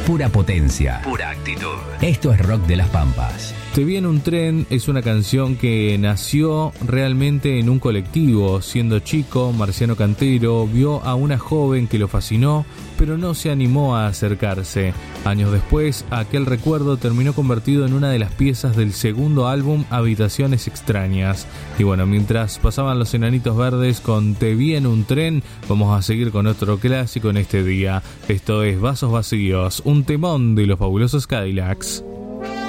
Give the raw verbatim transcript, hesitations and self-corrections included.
pura potencia, pura actitud. Esto es Rock de las Pampas. Te vi en un tren es una canción que nació realmente en un colectivo. Siendo chico, Marciano Cantero vio a una joven que lo fascinó, pero no se animó a acercarse. Años después, aquel recuerdo terminó convertido en una de las piezas del segundo álbum Habitaciones Extrañas. Y bueno, mientras pasaban los Enanitos Verdes con Te vi en un tren, vamos a seguir con otro clásico en este día. Esto es Vasos Vacíos, un temón de los Fabulosos Cadillacs.